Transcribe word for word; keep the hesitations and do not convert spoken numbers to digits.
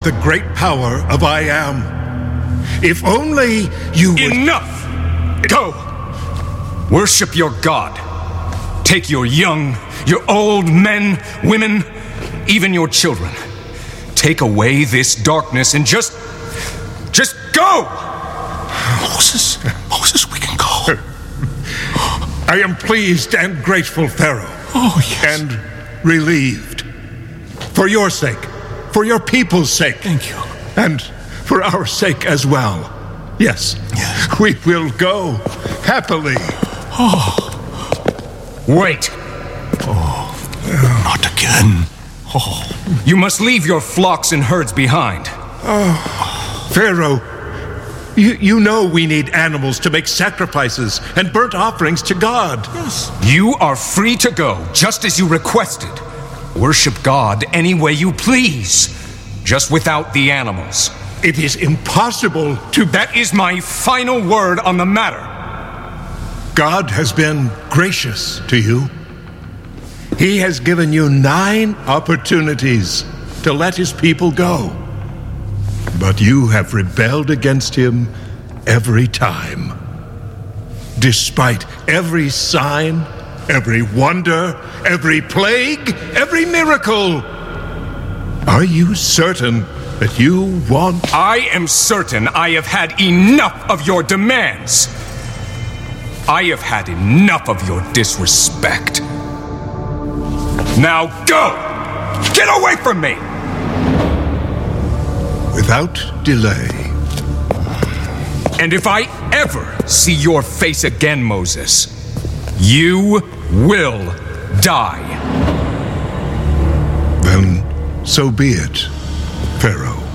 the great power of I Am. If only you would... Enough! Go! Worship your God. Take your young, your old men, women, even your children. Take away this darkness and just... just go! Moses, Moses, we can go. I am pleased and grateful, Pharaoh. Oh, yes. And relieved. For your sake. For your people's sake. Thank you. And for our sake as well. Yes. Yes. We will go happily. Oh. Wait. Oh. Not again. Oh. You must leave your flocks and herds behind. Oh. Pharaoh, you, you know we need animals to make sacrifices and burnt offerings to God. Yes. You are free to go, just as you requested. Worship God any way you please, just without the animals. It is impossible to... That is my final word on the matter. God has been gracious to you. He has given you nine opportunities to let his people go. But you have rebelled against him every time. Despite every sign, every wonder, every plague, every miracle. Are you certain that you want... I am certain I have had enough of your demands. I have had enough of your disrespect. Now go! Get away from me! Without delay. And if I ever see your face again, Moses, you will die. Then so be it, Pharaoh.